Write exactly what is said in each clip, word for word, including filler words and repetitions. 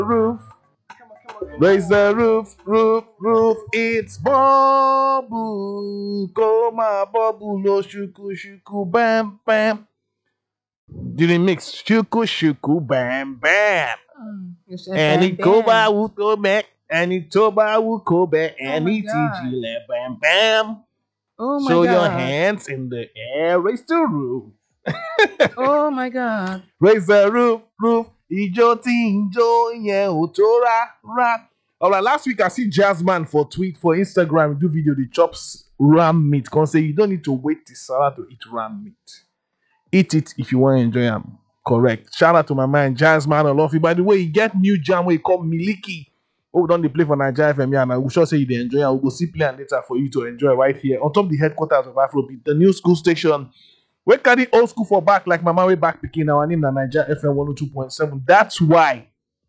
Roof, raise the roof, roof, roof. It's bubble, coma bubble, no shuku shuku bam bam. Didn't mix shuku shuku bam bam. Mm, you said And bam it go by bam. will go back, and it go by will go back, Oh and my it god. bam bam. Oh my Show your god. hands in the air, raise the roof. Oh my god. Raise the roof, roof. Ijo tinjo yeah otora rap. All right, last week I see Jazzman for tweet for Instagram do video the chops ram meat. Can say you don't need to wait till Sarah to eat ram meat. Eat it if you want to enjoy them. Correct. Shout out to my man Jazzman. I love you. By the way, you get new jam where you call Miliki. Oh, don't they play for Nigeria F M? Yeah, and I will sure say you they enjoy. I will go see play and later for you to enjoy right here on top of the headquarters of Afrobeat, the new school station. We carry old school for back like Mama way back picking our name na Niger F M one oh two point seven. That's why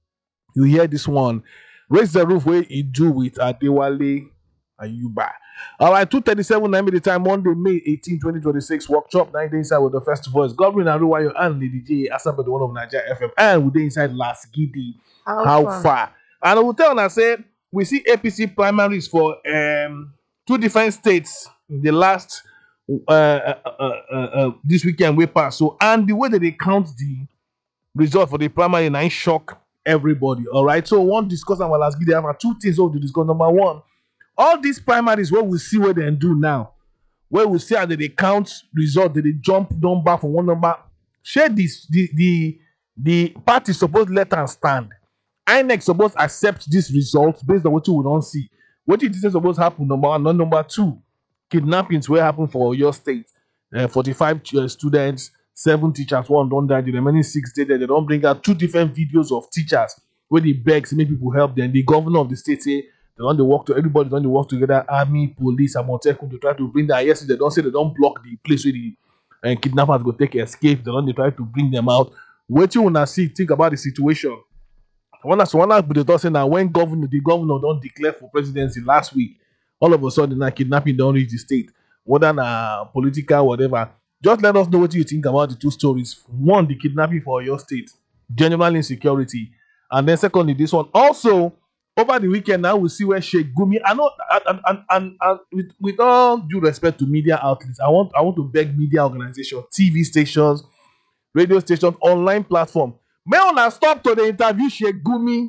you hear this one. Raise the roof where you do with Adewale Ayuba. All right, two thirty-seven, nine the time, Monday, May eighteenth, twenty twenty-six. Workshop nine days inside with the festival is Governor Aruwayo and Lady J, Asamba, the one of Niger F M, and we inside Last Giddy. How How far? far? And I will tell I said we see A P C primaries for um two different states in the last uh, uh, uh, uh, uh, this weekend we pass. So and the way that they count the result for the primary and I shock everybody. All right. So one discuss and well as give have two things of the discuss. Number one, all these primaries where we see what they do now, where we see how they, they count result, that they jump number from one number. Share this the the the party supposed let them stand. I N E C supposed accept this result based on what you don't see. What you think supposed happen number one, not number two. Kidnappings will happen for your state. Uh, forty-five uh, students, seven teachers, one don't die. The remaining six dead. They don't bring out two different videos of teachers where they beg to make people help them. The governor of the state say they don't they work to everybody don't they work together, army, police, and Montecon to try to bring them. Yes, they don't say they don't block the place where the uh, kidnappers go take escape. They don't they try to bring them out. What you wanna see, think about the situation. One as one as the thought say now when governor the governor don't declare for presidency last week, all of a sudden now kidnapping don't reach the state, whether na political whatever. Just let us know what you think about the two stories. One, the kidnapping for your state, general insecurity, and then secondly this one. Also, over the weekend now we see where Sheikh Gumi. I know, and and, and, and, and with, with all due respect to media outlets, I want I want to beg media organizations, T V stations, radio stations, online platform. May una stop to the interview Sheikh Gumi.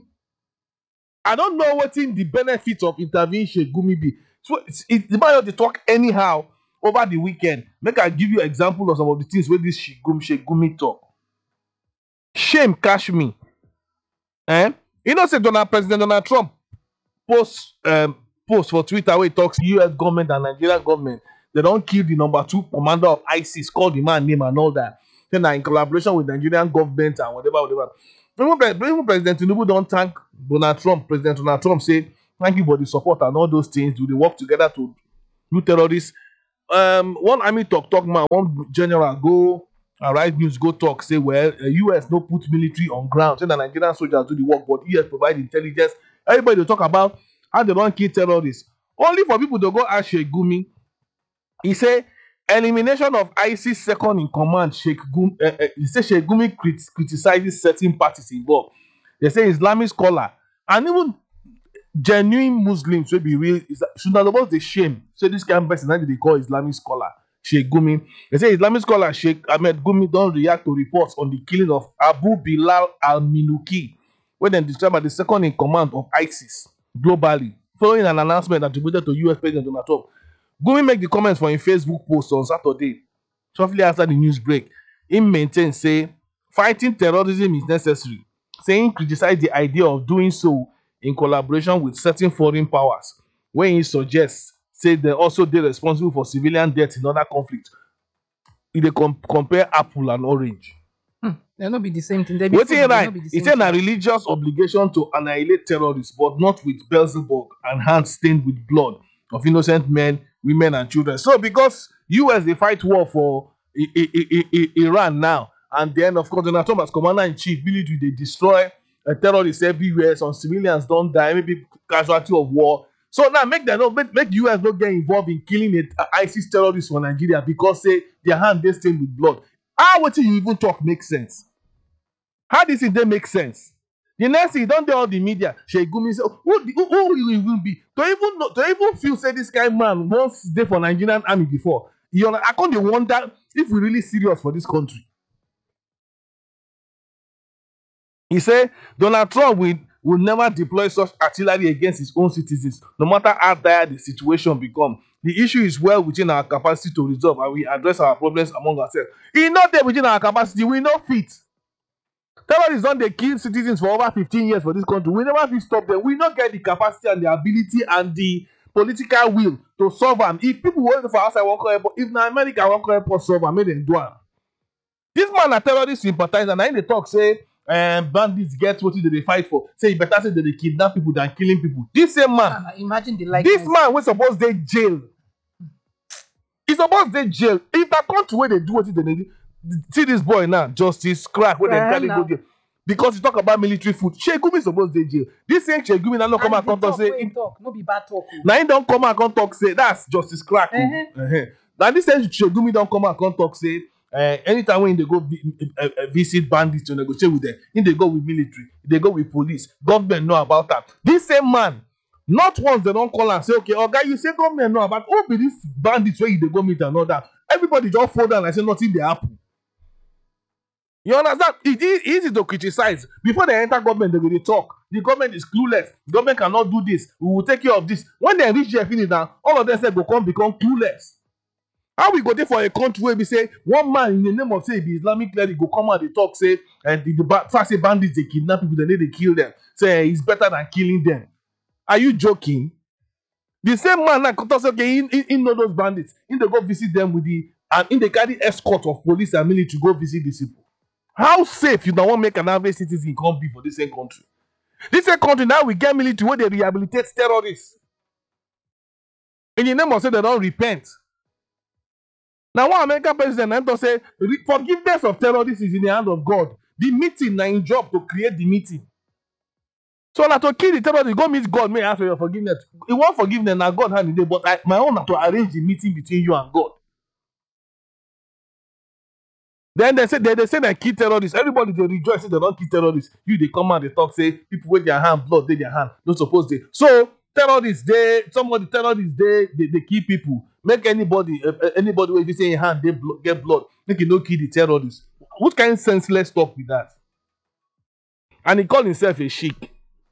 I don't know what in the benefit of interviewing Sheikh Gumi be. So it's it's about to talk anyhow over the weekend. Make I give you example of some of the things where this Sheikh Gumi, Sheikh Gumi talk. Shame cash me. Eh? You know, say Donald President Donald Trump post um post for Twitter where he talks U S government and Nigerian government. They don't kill the number two commander of ISIS, call the man name and all that. Then in collaboration with Nigerian government and whatever, whatever. Even President Tinubu don't thank Donald Trump. President Donald Trump say thank you for the support and all those things. Do they work together to do terrorists? Um, one army talk talk man, one general go and write news go talk say well, uh, U S no put military on ground. Say the Nigerian soldiers do the work, but U S provide intelligence. Everybody dey talk about how they don't kill terrorists. Only for people to go ask Sheikh Gumi. He say elimination of ISIS second in command. Sheikh Gumi, uh, uh, he say Sheikh Gumi crit- criticizes certain parties involved. They say Islamic scholar and even genuine Muslims will be real. Should not about the shame. So this kind of person that they call Islamic scholar Sheikh Gumi. They say Islamic scholar Sheikh Ahmed Gumi don't react to reports on the killing of Abu Bilal al-Minuki, when they described as the second in command of ISIS globally, following an announcement attributed to U S President Donald Trump. Gumi make the comments for a Facebook post on Saturday, shortly after the news break. He maintained, say, fighting terrorism is necessary, saying criticize the idea of doing so in collaboration with certain foreign powers, when he suggests, say they also dey responsible for civilian deaths in other conflicts. He dey com- compare apple and orange. Hmm. They'll not be the same thing. They be Wetin food, he but they'll write? not be the He same say na thing. religious obligation to annihilate terrorists, but not with Beelzebub and hands stained with blood of innocent men, women, and children. So because U S dey fight war for I- I- I- I- Iran now, and then of course Donald Trump as commander in chief, military dey destroy uh, terrorists everywhere. Some civilians don die, maybe casualty of war. So now make them know, make, make U S no get involved in killing a, a ISIS terrorists for Nigeria because say their hand dey stained with blood. How wetin you even talk make sense? How this thing dey make sense? The next thing, you don't do all the media. Shegumi say, who, the- who, who will you even be? To even know, to even feel say this guy man once there for Nigerian army before. You know, I can't wonder if we really serious for this country. He said Donald Trump will, will never deploy such artillery against his own citizens, no matter how dire the situation become. The issue is well within our capacity to resolve, and we address our problems among ourselves. It's not there within our capacity. We no fit. Terrorists don dey kill citizens for over fifteen years for this country. We never fit stop them. We no get the capacity and the ability and the political will to solve am. If people wey dey for outside wan come help us, if na America wan come help us solve am, make dem do am. This man na terrorist sympathizer, na him dey talk say um, bandits get wetin dem dey fight for. Say e better say dem dey kidnap people than killing people. This same man, Ah, imagine the like. this man wey suppose dey jail, e suppose dey jail. If na country wey dey do wetin dem dey do, see this boy now, Justice Crack, wey dem Well, carry go now. jail because he talk about military food. Shegumi suppose dey jail. This same Shegumi na no come out come talk say wey talk, no be bad talk. oh. na him don come out come talk say that's Justice Crack. oh. Uh-huh. Uh-huh. Na this same Shegumi don come out come talk say uh, anytime when they go vi- uh, uh, visit bandits to negotiate with them, in they go with military, they go with police. Government know about that. This same man, not once they don't call and say, okay, okay, you say government know about who be this bandits where you dey go meet and all that. Everybody just fall down and say nothing dey happen. You understand? It is easy to criticize. Before they enter government, they will dey talk. The government is clueless. The government cannot do this. We will take care of this. When they reach there finish now, all of them say go come become clueless. How we go there for a country where we say one man in the name of say the Islamic cleric go come out dey talk say and the, the ba- first say bandits they kidnap people, then they kill them. Say it's better than killing them. Are you joking? The same man that talk say okay, he, he, he know those bandits. In they go visit them with the and in they carry escort of police and military go visit these people. How safe you don't want make an average citizen come be for this same country? This same country now we get military where they rehabilitate terrorists. In the name of say they don't repent. Now one American president and to say re- forgiveness of terrorists is in the hand of God. The meeting na him job to create the meeting. So now to kill the terrorists, go meet God, may ask for your forgiveness. He want forgiveness, now God hand it there, but I, my own na to arrange the meeting between you and God. Then they say they, they say they kill terrorists. Everybody they rejoice say they don't kill terrorists. You they come out they talk say people with their hand blood they their hand don't suppose they. So terrorists they somebody terrorists they they, they kill people. Make anybody uh, uh, anybody if you say in hand they blo- get blood make you no kill the terrorists. What kind of senseless talk with that? And he called himself a sheik.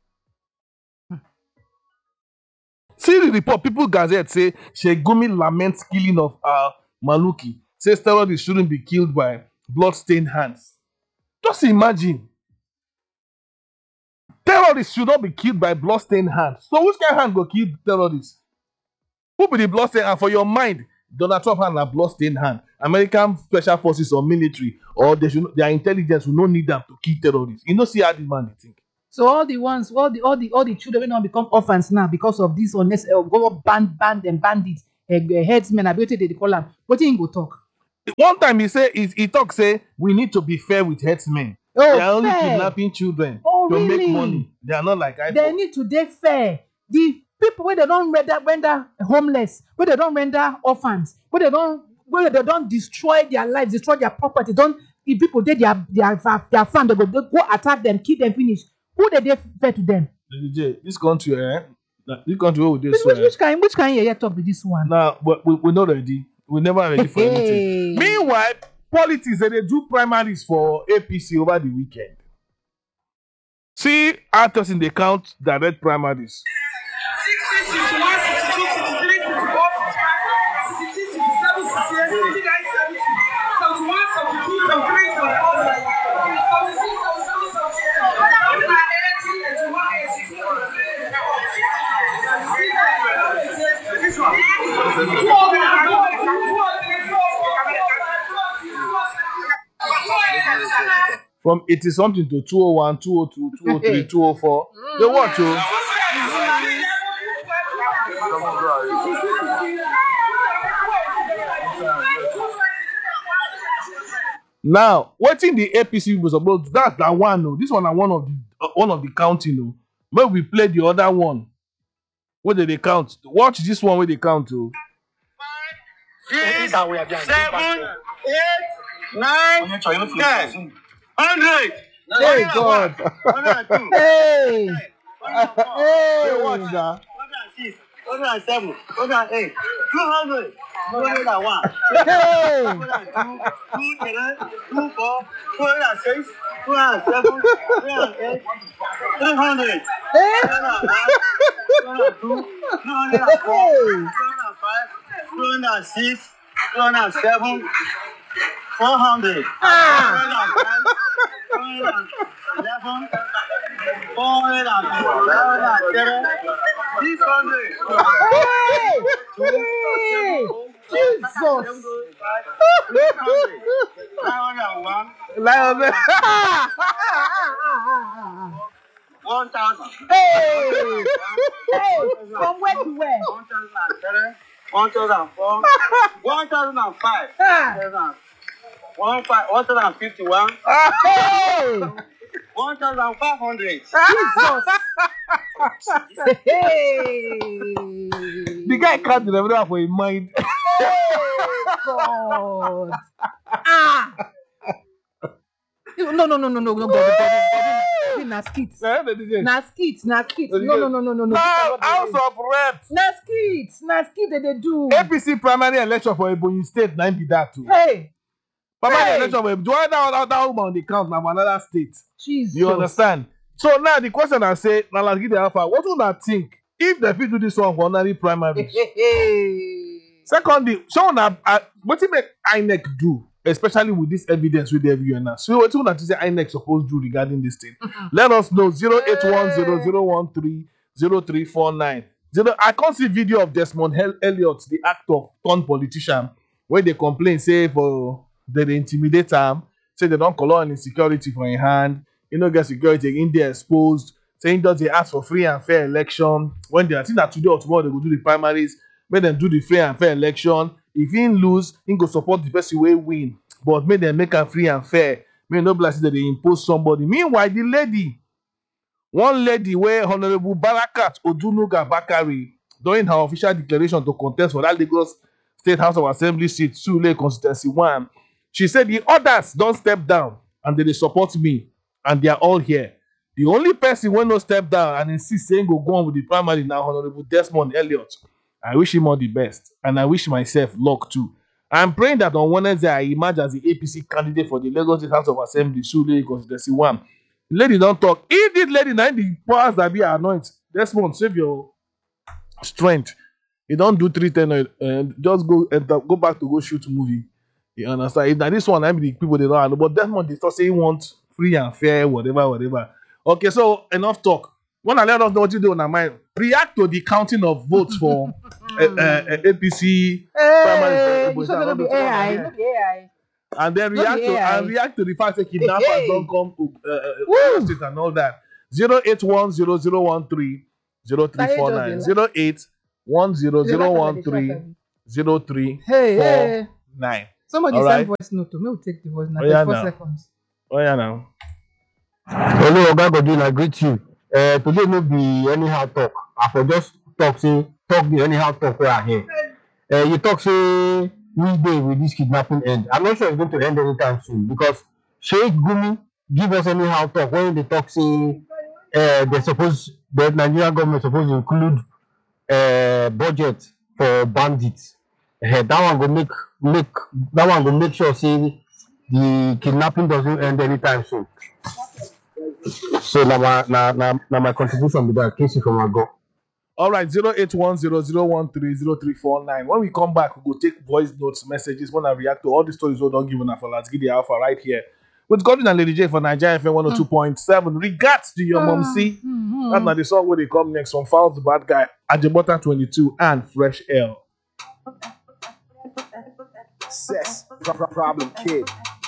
See the report. People Gazette say Shegumi laments killing of uh, Maluki. Says terrorists shouldn't be killed by blood-stained hands. Just imagine. Terrorists should not be killed by blood-stained hands. So which kind of hand go kill terrorists? Who be the blood-stained hand? For your mind, Donald Trump hand a blood-stained hand. American special forces or military or they should, their intelligence will not need them to kill terrorists. You know, see how the man they think. So all the ones, all the all the all the children wey now become orphans now because of this unnecessary uh, go up ban ban them bandits, uh, headsmen, abi wetin they dey call am. Wetin him go talk? One time he say he, he talk say we need to be fair with herdsmen. Oh, They are only fair. kidnapping children Oh, to make really? money. They are not like I. They need to dey fair. The people wey they don render render homeless, wey they don render orphans, wey they don wey they don destroy their lives, destroy their property, don if people dey their their their farm, they go they go attack them, kill them, finish. Who dey dey fair to them? D J, this country, eh? na- This country where we dey Which so, which eh? which kind which kind yeye talk be this one? Now, but we we not ready. We never ready for anything. Hey. Meanwhile, politics they dey do primaries for A P C over the weekend. See actors in the count direct primaries. sixty, sixty-one, sixty-two, sixty-three, sixty-four, sixty-five, sixty-six, sixty-seven, sixty-eight, seventy-nine, seventy, seventy-one, seventy-two, seventy-three, seventy-four, seventy-six, seventy-seven, seventy-eight, eighty, eighty-one, eighty-two, this one. Two of them are going, two of them are going. From eighty something to two oh one, two oh two, two oh three, two oh four. They watch oh. Now, wetin the A P C was supposed to, that's that one. No. This one na one of the uh, one of the counting. No. When we play the other one, where did they count? Watch this one where they count. Oh. Six, seven, eight, nine, ten, hundred, Hey God. one hundred two. Hey. one hundred four. Hey, watch now. one hundred six. one hundred seven. one hundred eight. two hundred. two hundred one. Hey. two hundred two. two hundred three. two hundred four. two hundred six. two hundred seven. three hundred eight. three hundred. Hey. two hundred one. two hundred two. two hundred four. two hundred five. two hundred six. two hundred seven. four hundred. Ah. four hundred eleven. four hundred twelve. six hundred. Hey. Jesus. nine hundred one. Lion. one thousand. Hey. Hey. From where to where? one thousand three. one thousand four. one thousand five. Ah. one thousand fifty-one. Hey. one thousand five hundred. Jesus. Hey. The guy can't remember for his mind. Oh God. Ah. No, no, no, no, no, no, God, God, God, na skits. Na skits, na skits. No, no, no, no, no, no. Now, House of Reps. Na skits, na skits that they do. A P C primary election for Ebonyi State, nine be that too. Hey. Primary Hey. election for Ebonyi, that, that woman on the count now for another state. Jesus. You understand? So now the question I say, now let's get the alpha. What do you think if they fit do this one for ordinary primaries? Hey. Secondly, so now uh, what do you make I N E C do, especially with this evidence with the everywhere now? So what do you say I N E C supposed to do regarding this thing? Let us know zero eight one zero zero one three zero three four nine. Zero, I can't see video of Desmond Hel- Elliott, the actor turned politician, where they complain, say for they dey intimidate him, say they don't call on insecurity for in hand, you know, get security in there exposed, saying that they ask for free and fair election. When they are think that today or tomorrow they go do the primaries, make them do the free and fair election. If he lose, he go support the person who win. But make them make am free and fair. May no blast that they impose somebody. Meanwhile, the lady, one lady where Honorable Barakat Odunuga Bakari, during her official declaration to contest for that Lagos State House of Assembly seat, Sule Constituency one, she said the others don't step down and they, they support me and they are all here. The only person who no step down and insist saying go go on with the primary now, Honorable Desmond Elliott. I wish him all the best and I wish myself luck too. I'm praying that on Wednesday I emerge as the A P C candidate for the Lagos State House of Assembly, Sule Constituency one. The lady don't talk. If this lady now the powers that be anointed, Desmond, save your strength. You don't do three ten and just go and go back to go shoot movie. You understand? If now this one, I mean the people they don't know, but Desmond they start saying he wants free and fair, whatever, whatever. Okay, so enough talk. When I let us know what you do on our mind, react to the counting of votes for uh, uh, A P C primary. Hey. You should be A I. No be A I. And then No react be to A I. and react to the fact that kidnappers Hey. don't come to uh, uh, Woo. state and all that. Zero eight one zero zero one three zero three four nine zero eight one zero zero one three zero three Hey, four hey. nine. Somebody All send right. voice note to me. We'll take the voice note. Oh, yeah, Four now. seconds. Oh yeah, now. Hello, Oga Godwin, I greet you. Uh, today no be anyhow talk. I for just talk say talk the anyhow talk where I hear. Uh, you talk say which day will this kidnapping end? I'm not sure it's going to end anytime soon because Sheikh Gumi give us anyhow talk when they talk say uh, they suppose the Nigerian government supposed to include uh, budget for bandits. Uh, that one go make make that one go make sure say the kidnapping doesn't end anytime soon. So now my now, now, now my contribution be that case from my go. All right, zero eight one zero zero one three zero three four nine. When we come back, we go take voice notes, messages, when I react to all the stories we don't give enough for Let's Get the Alpha right here. With Godwin and Lady J for Nigeria F M one oh two point seven. Regards to your mom, see. That's not the song where they come next from Fouls the Bad Guy, Ajibota twenty-two, and Fresh L. Cess, pro- pro- problem kid.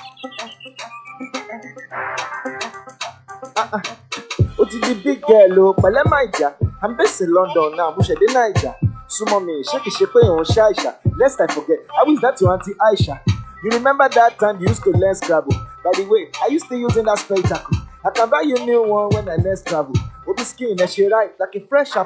Uh-uh. Ó ti di big girl o, pẹ̀lẹ́ máa jà. I'm based in London now, mo ṣẹ̀ dé Naija. Súnmọ́ mi, ṣé kìí ṣe pé òun ṣe àìṣà? Lest I forget, how is that your auntie Aisha? You remember that time you used to learn Scrabble? By the way, are you still using that spectacle? I can buy you a new one when I next travel. Obi skin, ẹ ṣe right, like a fresh